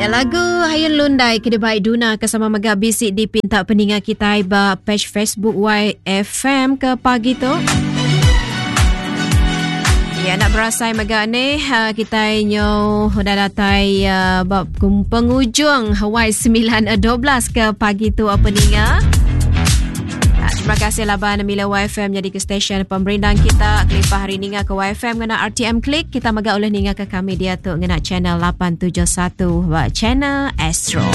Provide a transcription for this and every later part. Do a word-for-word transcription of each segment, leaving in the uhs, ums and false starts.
Ya, lagu Hayun Lundai kena baik Duna kesama Megah Bisik di Pinta Peningat kita iba page Facebook Y F M ke pagi tu. Ya, nak berasai Megah ni kita nyo dah datai uh, bab penghujung Y sembilan dua belas ke pagi tu Peningat. Terima kasih laban Mila Y F M jadi ke stesen pemberindang kita. Kelipah hari ni ke Y F M ngena R T M Klik. Kita megak oleh ninga ke kami dia tu ngena channel lapan tujuh satu buat channel Astro.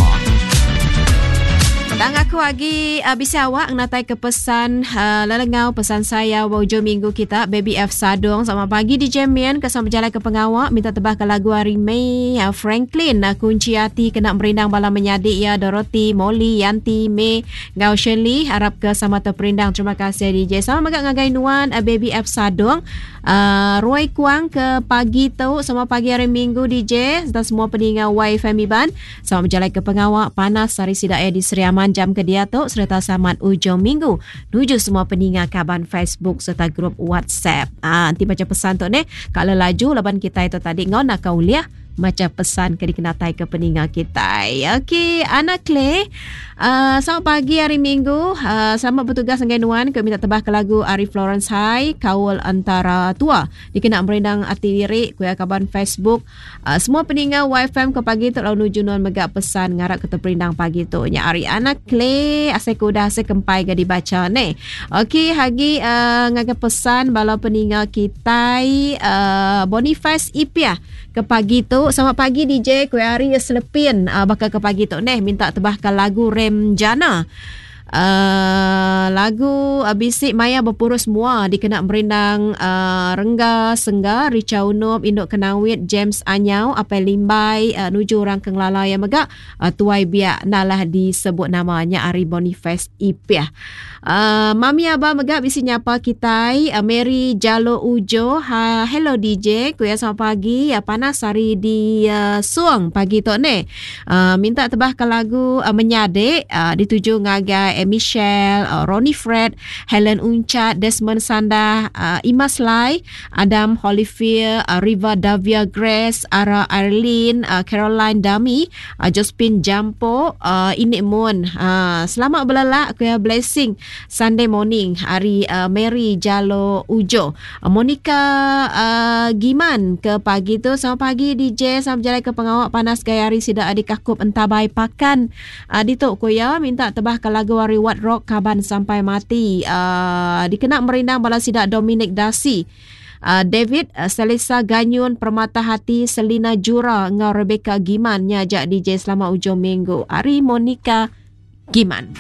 Dan aku lagi uh, bisa awak natai ke pesan uh, lelengau pesan saya wujud minggu kita Baby F Sadong sama pagi di Jemian kesama berjalan ke pengawak minta tebah ke lagu hari Mei uh, Franklin uh, kunci hati kena merindang bala menyadik ya Dorothy Molly Yanti Mei Ngau Shirley harap ke sama terperindang. Terima kasih D J sama megak ngagai nuan uh, Baby F Sadong uh, Roy Kuang ke pagi tu sama pagi hari Minggu D J serta semua peninggal Y F M Iban sama berjalan ke pengawak panas hari sidaya di Seriaman jam ke dia tu serta selamat ujung minggu nuju semua peninggal kaban Facebook serta grup WhatsApp. Ah, nanti baca pesan tu ni kalau laju laban kita itu tadi ngau nak kauliah macam pesan ke dikenatai ke peninggal kita. Okey, Anak Clay. Uh, selamat pagi hari Minggu. Uh, selamat bertugas dengan Nuan. Kami minta tebah ke lagu Ari Florence High, Kaul Antara Tua. Dikena merindang arti lirik, kuya kaban Facebook. Uh, semua peninggal Y F M ke pagi tu lalu nuju Nuan megak pesan ngarap ke terperindang pagi tu. Nya Ari Anak Clay. Asal kuda asal kempai ke dibaca ni. Okey, hagi uh, ngaga pesan bala peninggal kita uh, Boniface Ipia ke pagi tu. Selamat pagi D J kuya Ari Selepin uh, bakal ke pagi tu ni minta tebahkan lagu Rem Jana. Uh, lagu uh, Bisik Maya Berpurus Semua dikena merindang uh, Rengga Sengga Richa Unub Induk Kenawit James Anyau Apai Limbai uh, nuju orang Kenglala yang megak uh, tuai biak nalah disebut namanya Ari Boniface Ipiah. Uh, Mami Abah megak bisi nyapa kita uh, Mary Jalo Ujo. Ha, hello D J kuya selamat pagi uh, panas hari di uh, Suang pagi tu ni uh, minta tebahkan lagu uh, Menyadik uh, dituju ngagai Michelle, uh, Ronnie Fred, Helen Uncat, Desmond Sanda, uh, Imas Lai, Adam Holyfield, uh, Riva Davia Grace, Ara Arlene, uh, Caroline Dami, uh, Josephine Jampo, uh, Inik Moon. Uh, selamat belalak kuya blessing Sunday morning hari uh, Mary Jalo Ujo. Uh, Monica uh, Giman ke pagi tu selamat pagi D J sama berjalan ke pengawak panas gaya hari sidak adik kakup entah baik pakan. Uh, Ditok kuya minta tebahkan lagu What Rock kaban sampai mati. Uh, dikena merindang bala sidak Dominic Dasi. Uh, David uh, Selesa Ganyun Permata Hati Selina Jura ngau Rebecca Giman nyajak D J selama ujung minggu. Ari Monica Giman.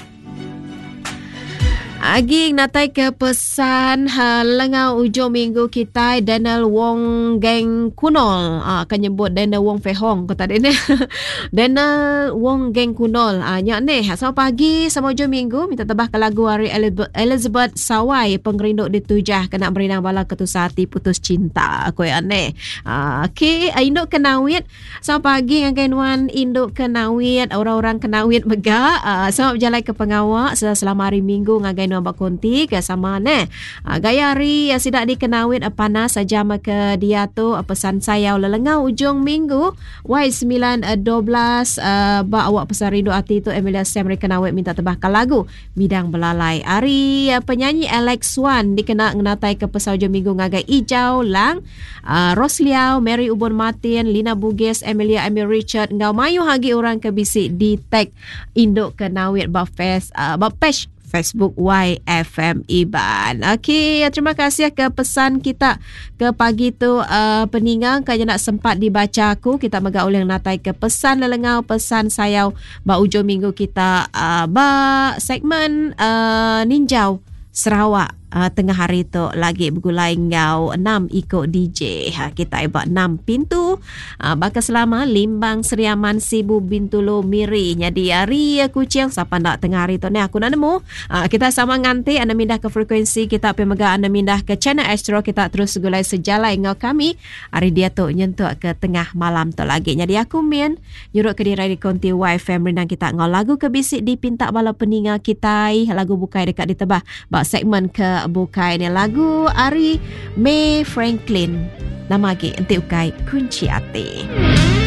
Agi natai ke pesan ha, lengau ujung minggu kita Daniel Wong Geng Kunol. Ah, akan nyebut Daniel Wong Fehong kata dia ni. Daniel Wong Geng Kunol. Ah, nyak ni. Selamat pagi sama ujung minggu minta tebah ke lagu hari Elizabeth Sawai pengerinduk ditujah kena merindang bala ketusah hati putus cinta. Aku yang ni. Ah, okey, induk Kenawit. Selamat pagi dengan Kenuan induk Kenawit, orang-orang Kenawit megak. Ah, selamat berjalan ke pengawak selama hari Minggu ngagai no bakonti ke sama ne. Uh, gaya hari uh, sidak dikenawit uh, panas saja uh, ke dia tu uh, pesan saya lelengau ujung minggu Y sembilan dua belas uh, ba awak pesan rindu hati tu Emilia Sam kenawit minta tebahkan lagu Bidang Belalai. Hari uh, penyanyi Alex Wan dikena ngenatai ke pesan ujung minggu ngagai Ijau Lang, uh, Rosliau, Mary Ubon Martin, Lina Bugis, Emilia Emil Richard ngau mayu hagi orang ke bisik di tag induk kenawit ba face uh, ba page Facebook Y F M Iban. Okey, terima kasih ke pesan kita ke pagi tu uh, peninggang kaya nak sempat dibaca aku. Kita megak oleh natai ke pesan lelengau pesan sayau ba ujung minggu kita uh, ba segmen uh, Ninjau Sarawak. Uh, tengah hari tu lagi bergulai ngau enam ikut D J. Ha, kita ibak enam pintu. Uh, bakal selama Limbang Seriaman Sibu Bintulu Miri. Jadi hari kucing siapa nak tengah hari tu ni aku nak nemu. Uh, kita sama nganti anda mindah ke frekuensi kita pemega anda mindah ke channel Astro kita terus gulai sejalai ngau kami. Hari dia tu nyentuh ke tengah malam tu lagi. Jadi aku min nyuruh ke diri di konti Y F M rendang kita ngau lagu ke bisik di pinta bala peninggal kita. Lagu bukai dekat ditebah. Bak segmen ke bukai ni lagu Ari May Franklin. Nama lagi enti ukai kunci hati.